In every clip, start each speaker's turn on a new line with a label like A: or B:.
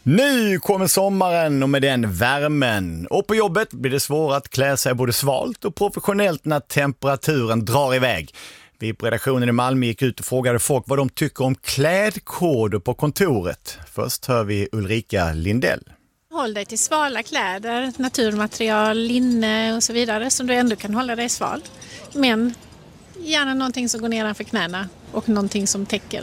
A: Nu kommer sommaren och med den värmen. Och på jobbet blir det svårt att klä sig både svalt och professionellt när temperaturen drar iväg. Vi på redaktionen i Malmö gick ut och frågade folk vad de tycker om klädkoder på kontoret. Först hör vi Ulrika Lindell.
B: Håll dig till svala kläder, naturmaterial, linne och så vidare som du ändå kan hålla dig sval. Men gärna någonting som går nedanför knäna och någonting som täcker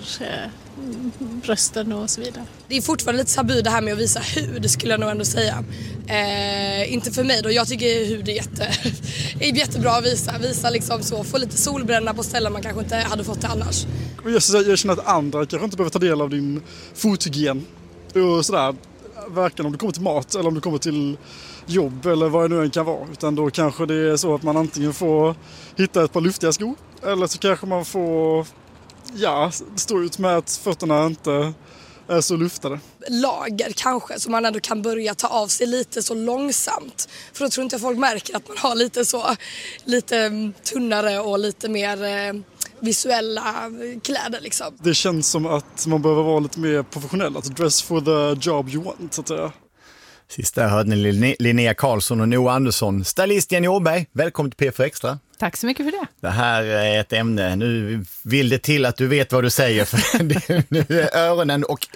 B: brösten och så vidare.
C: Det är fortfarande lite tabu det här med att visa hud, skulle jag nog ändå säga. Inte för mig då, jag tycker hud är jättebra att visa liksom så, få lite solbränna på ställen man kanske inte hade fått det annars.
D: Jag känner att andra kanske inte behöver ta del av din fothygien och sådär, varken om du kommer till mat eller om du kommer till jobb eller vad det nu än kan vara, utan då kanske det är så att man antingen får hitta ett par luftiga skor eller så kanske man får stå ut med att fötterna inte är så luftade.
C: Lager kanske, så man ändå kan börja ta av sig lite så långsamt. För då tror inte folk märker att man har lite tunnare och lite mer visuella kläder liksom.
D: Det känns som att man behöver vara lite mer professionell, alltså dress for the job you want, så att säga.
A: Sista hörde ni Linnea Karlsson och Noah Andersson. Stylist Jenny Åberg, välkommen till P4 Extra.
E: Tack så mycket för det.
A: Det här är ett ämne. Nu vill det till att du vet vad du säger. För nu är öronen och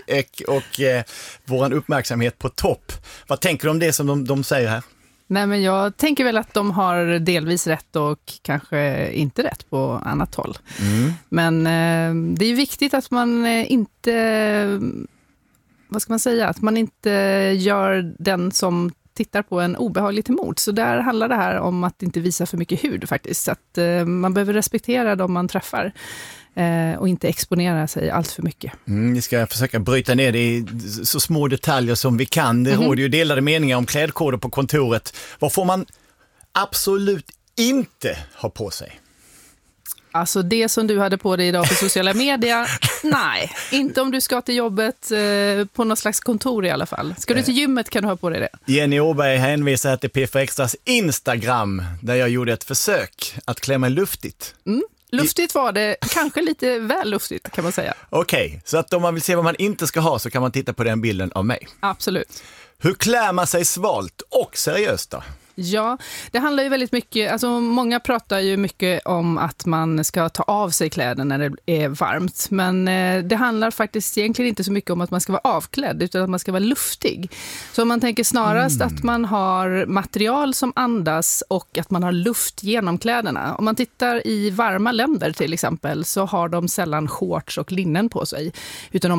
A: vår uppmärksamhet på topp. Vad tänker du om det som de säger här?
E: Nej, men jag tänker väl att de har delvis rätt och kanske inte rätt på annat håll. Mm. Men det är viktigt att man inte... Vad ska man säga? Att man inte gör den som tittar på en obehaglig till mod. Så där handlar det här om att inte visa för mycket hud faktiskt. Så att man behöver respektera dem man träffar och inte exponera sig allt för mycket. Vi
A: ska försöka bryta ner det i så små detaljer som vi kan. Det råder ju delade meningar om klädkoder på kontoret. Vad får man absolut inte ha på sig?
E: Alltså det som du hade på dig idag på sociala medier, nej, inte om du ska till jobbet på något slags kontor i alla fall. Ska du till gymmet kan du ha på dig det.
A: Jenny Åberg hänvisar till P4 Extras Instagram där jag gjorde ett försök att klä mig luftigt.
E: Luftigt var det, kanske lite väl luftigt kan man säga.
A: Okej, så att om man vill se vad man inte ska ha så kan man titta på den bilden av mig.
E: Absolut.
A: Hur klär man sig svalt och seriöst då?
E: Ja, det handlar ju väldigt mycket, alltså många pratar ju mycket om att man ska ta av sig kläder när det är varmt. Men det handlar faktiskt egentligen inte så mycket om att man ska vara avklädd utan att man ska vara luftig. Så man tänker snarast att man har material som andas och att man har luft genom kläderna. Om man tittar i varma länder till exempel så har de sällan shorts och linnen på sig. Utan om